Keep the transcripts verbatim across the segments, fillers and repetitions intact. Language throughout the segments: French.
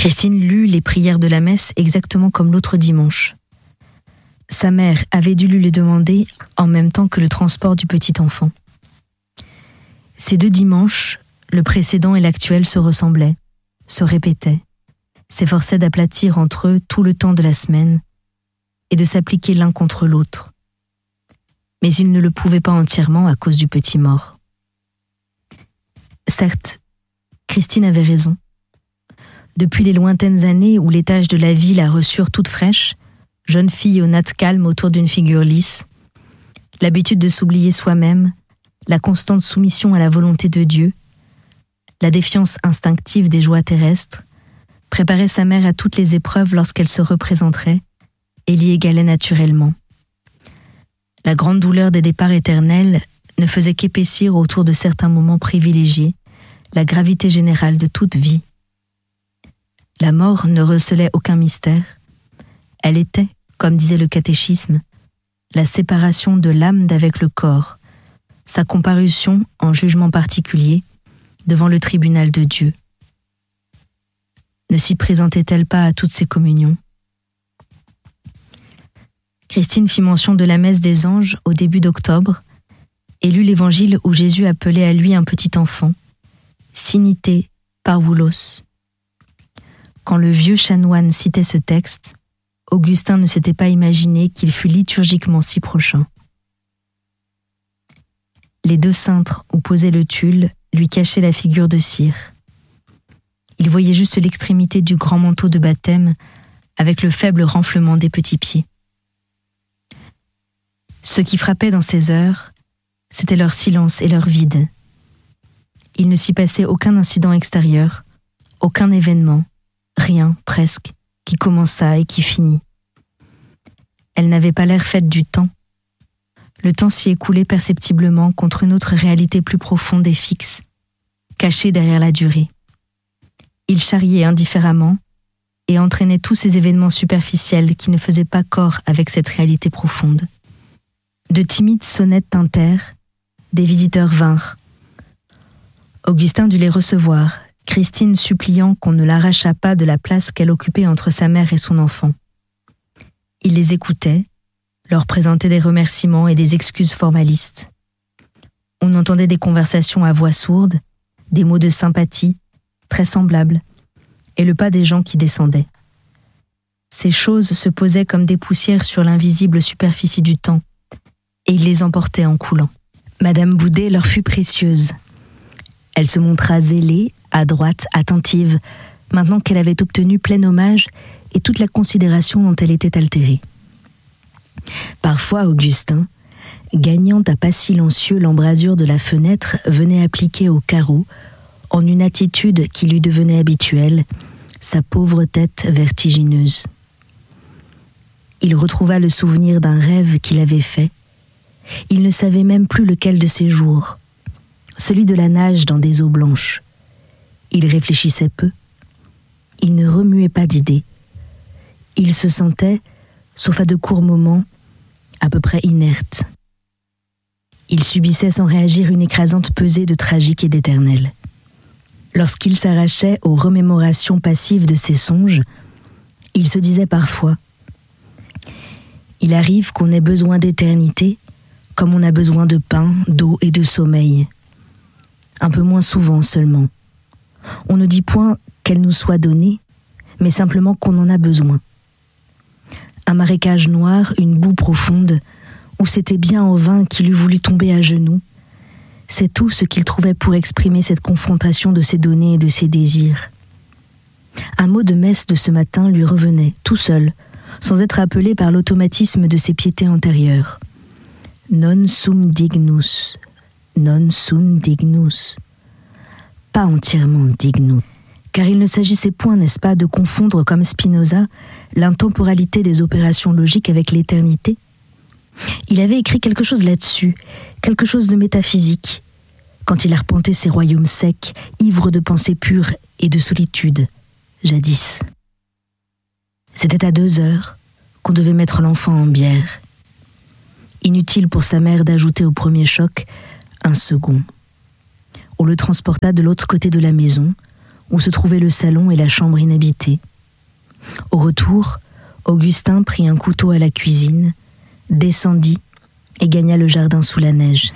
Christine lut les prières de la messe exactement comme l'autre dimanche. Sa mère avait dû lui les demander en même temps que le transport du petit enfant. Ces deux dimanches, le précédent et l'actuel se ressemblaient, se répétaient, s'efforçaient d'aplatir entre eux tout le temps de la semaine et de s'appliquer l'un contre l'autre. Mais ils ne le pouvaient pas entièrement à cause du petit mort. Certes, Christine avait raison. Depuis les lointaines années où les tâches de la vie la reçurent toute fraîche, jeune fille aux nattes calmes autour d'une figure lisse, l'habitude de s'oublier soi-même, la constante soumission à la volonté de Dieu, la défiance instinctive des joies terrestres, préparaient sa mère à toutes les épreuves lorsqu'elle se représenterait et l'y égalait naturellement. La grande douleur des départs éternels ne faisait qu'épaissir autour de certains moments privilégiés la gravité générale de toute vie. La mort ne recelait aucun mystère. Elle était, comme disait le catéchisme, la séparation de l'âme d'avec le corps, sa comparution en jugement particulier devant le tribunal de Dieu. Ne s'y présentait-elle pas à toutes ces communions ? Christine fit mention de la messe des anges au début d'octobre et lut l'évangile où Jésus appelait à lui un petit enfant, Sinite parvulos. Quand le vieux chanoine citait ce texte, Augustin ne s'était pas imaginé qu'il fût liturgiquement si prochain. Les deux cintres où posait le tulle lui cachaient la figure de cire. Il voyait juste l'extrémité du grand manteau de baptême avec le faible renflement des petits pieds. Ce qui frappait dans ces heures, c'était leur silence et leur vide. Il ne s'y passait aucun incident extérieur, aucun événement, rien, presque, qui commença et qui finit. Elle n'avait pas l'air faite du temps. Le temps s'y écoulait perceptiblement contre une autre réalité plus profonde et fixe, cachée derrière la durée. Il charriait indifféremment et entraînait tous ces événements superficiels qui ne faisaient pas corps avec cette réalité profonde. De timides sonnettes tintèrent, des visiteurs vinrent. Augustin dut les recevoir, Christine suppliant qu'on ne l'arrachât pas de la place qu'elle occupait entre sa mère et son enfant. Il les écoutait, leur présentait des remerciements et des excuses formalistes. On entendait des conversations à voix sourde, des mots de sympathie, très semblables, et le pas des gens qui descendaient. Ces choses se posaient comme des poussières sur l'invisible superficie du temps, et il les emportait en coulant. Madame Boudet leur fut précieuse. Elle se montra zélée, adroite, attentive, maintenant qu'elle avait obtenu plein hommage et toute la considération dont elle était altérée. Parfois, Augustin, gagnant à pas silencieux l'embrasure de la fenêtre, venait appliquer au carreau, en une attitude qui lui devenait habituelle, sa pauvre tête vertigineuse. Il retrouva le souvenir d'un rêve qu'il avait fait. Il ne savait même plus lequel de ses jours, celui de la nage dans des eaux blanches. Il réfléchissait peu. Il ne remuait pas d'idées. Il se sentait, sauf à de courts moments, à peu près inerte. Il subissait sans réagir une écrasante pesée de tragique et d'éternel. Lorsqu'il s'arrachait aux remémorations passives de ses songes, il se disait parfois « Il arrive qu'on ait besoin d'éternité, comme on a besoin de pain, d'eau et de sommeil. Un peu moins souvent seulement. On ne dit point qu'elle nous soit donnée, mais simplement qu'on en a besoin. Un marécage noir, une boue profonde, où c'était bien en vain qu'il eût voulu tomber à genoux, c'est tout ce qu'il trouvait pour exprimer cette confrontation de ses données et de ses désirs. Un mot de messe de ce matin lui revenait, tout seul, sans être appelé par l'automatisme de ses piétés antérieures. Non sum dignus, non sum dignus. Pas entièrement dignus, car il ne s'agissait point, n'est-ce pas, de confondre comme Spinoza l'intemporalité des opérations logiques avec l'éternité. Il avait écrit quelque chose là-dessus, quelque chose de métaphysique, quand il arpentait ces royaumes secs, ivres de pensées pures et de solitude, jadis. C'était à deux heures qu'on devait mettre l'enfant en bière. Inutile pour sa mère d'ajouter au premier choc un second. On le transporta de l'autre côté de la maison, où se trouvaient le salon et la chambre inhabitée. Au retour, Augustin prit un couteau à la cuisine, descendit et gagna le jardin sous la neige.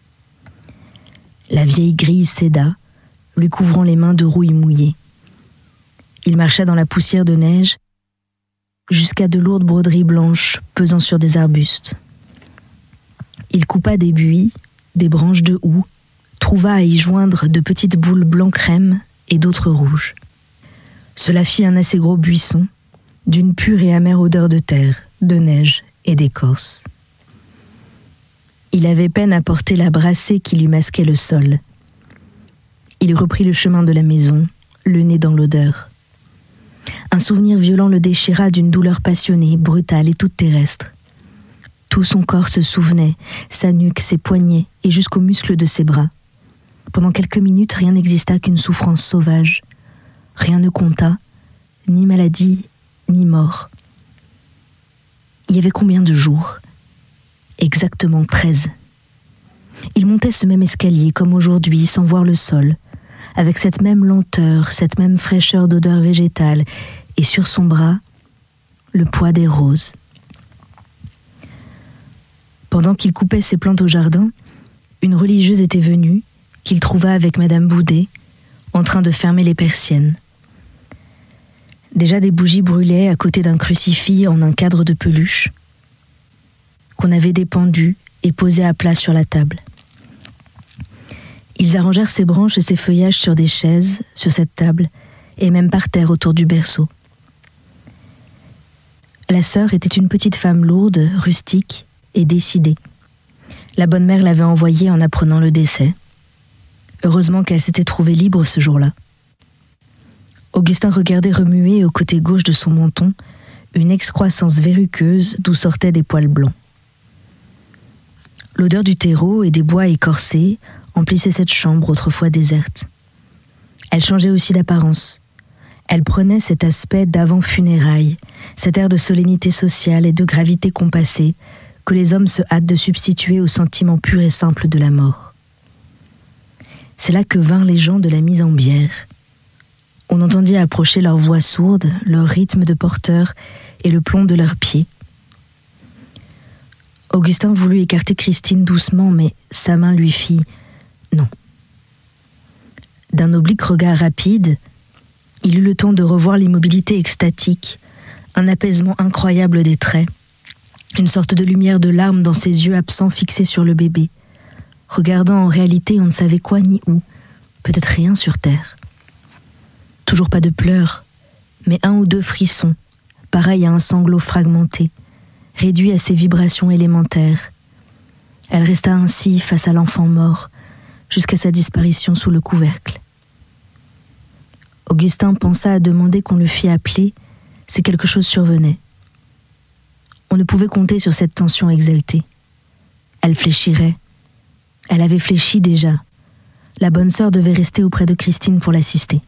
La vieille grille céda, lui couvrant les mains de rouille mouillée. Il marcha dans la poussière de neige jusqu'à de lourdes broderies blanches pesant sur des arbustes. Il coupa des buis, des branches de houx, trouva à y joindre de petites boules blanc crème et d'autres rouges. Cela fit un assez gros buisson, d'une pure et amère odeur de terre, de neige et d'écorce. Il avait peine à porter la brassée qui lui masquait le sol. Il reprit le chemin de la maison, le nez dans l'odeur. Un souvenir violent le déchira d'une douleur passionnée, brutale et toute terrestre. Tout son corps se souvenait, sa nuque, ses poignets et jusqu'aux muscles de ses bras. Pendant quelques minutes, rien n'exista qu'une souffrance sauvage. Rien ne compta, ni maladie, ni mort. Il y avait combien de jours ? Exactement treize. Il montait ce même escalier comme aujourd'hui, sans voir le sol, avec cette même lenteur, cette même fraîcheur d'odeur végétale, et sur son bras, le poids des roses. Pendant qu'il coupait ses plantes au jardin, une religieuse était venue, qu'il trouva avec Madame Boudet, en train de fermer les persiennes. Déjà des bougies brûlaient à côté d'un crucifix en un cadre de peluche, qu'on avait dépendu et posé à plat sur la table. Ils arrangèrent ses branches et ses feuillages sur des chaises, sur cette table, et même par terre autour du berceau. La sœur était une petite femme lourde, rustique et décidée. La bonne mère l'avait envoyée en apprenant le décès. Heureusement qu'elle s'était trouvée libre ce jour-là. Augustin regardait remuer au côté gauche de son menton une excroissance verruqueuse d'où sortaient des poils blancs. L'odeur du terreau et des bois écorcés emplissait cette chambre autrefois déserte. Elle changeait aussi d'apparence. Elle prenait cet aspect d'avant-funérailles, cet air de solennité sociale et de gravité compassée que les hommes se hâtent de substituer au sentiment pur et simple de la mort. C'est là que vinrent les gens de la mise en bière. On entendit approcher leurs voix sourdes, leur rythme de porteur et le plomb de leurs pieds. Augustin voulut écarter Christine doucement, mais sa main lui fit « non ». D'un oblique regard rapide, il eut le temps de revoir l'immobilité extatique, un apaisement incroyable des traits, une sorte de lumière de larmes dans ses yeux absents fixés sur le bébé, regardant en réalité on ne savait quoi ni où, peut-être rien sur terre. Toujours pas de pleurs, mais un ou deux frissons, pareils à un sanglot fragmenté, réduit à ses vibrations élémentaires. Elle resta ainsi face à l'enfant mort, jusqu'à sa disparition sous le couvercle. Augustin pensa à demander qu'on le fît appeler si quelque chose survenait. On ne pouvait compter sur cette tension exaltée. Elle fléchirait. Elle avait fléchi déjà. La bonne sœur devait rester auprès de Christine pour l'assister.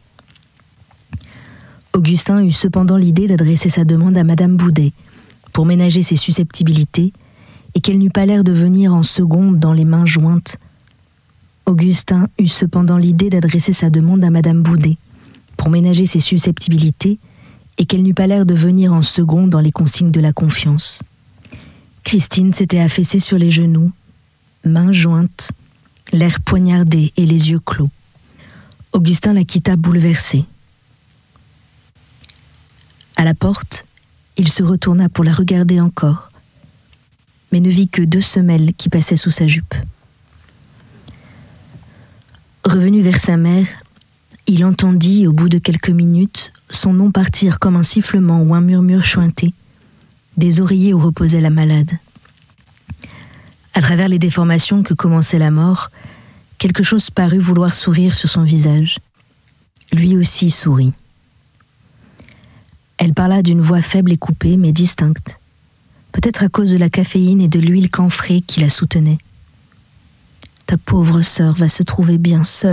Augustin eut cependant l'idée d'adresser sa demande à Madame Boudet, pour ménager ses susceptibilités, et qu'elle n'eût pas l'air de venir en seconde dans les mains jointes. Augustin eut cependant l'idée d'adresser sa demande à Madame Boudet, pour ménager ses susceptibilités, et qu'elle n'eût pas l'air de venir en seconde dans les consignes de la confiance. Christine s'était affaissée sur les genoux, mains jointes, l'air poignardé et les yeux clos. Augustin la quitta bouleversé. À la porte, il se retourna pour la regarder encore, mais ne vit que deux semelles qui passaient sous sa jupe. Revenu vers sa mère, il entendit, au bout de quelques minutes, son nom partir comme un sifflement ou un murmure chointé, des oreillers où reposait la malade. À travers les déformations que commençait la mort, quelque chose parut vouloir sourire sur son visage. Lui aussi sourit. Elle parla d'une voix faible et coupée, mais distincte, peut-être à cause de la caféine et de l'huile camphrée qui la soutenait. « Ta pauvre sœur va se trouver bien seule. »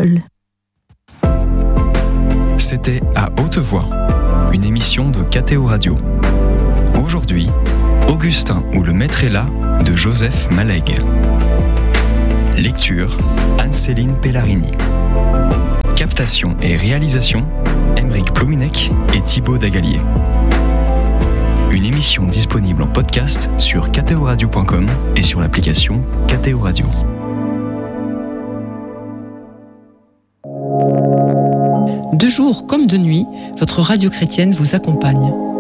C'était À Haute Voix, une émission de K T O Radio. Aujourd'hui, Augustin ou le maître est là de Joseph Malègue. Lecture, Anne-Céline Pellarini. Captation et réalisation, Aymeric Plouminec et Thibaut Dagalier. Une émission disponible en podcast sur k t o radio point com et sur l'application K T O Radio. De jour comme de nuit, votre radio chrétienne vous accompagne.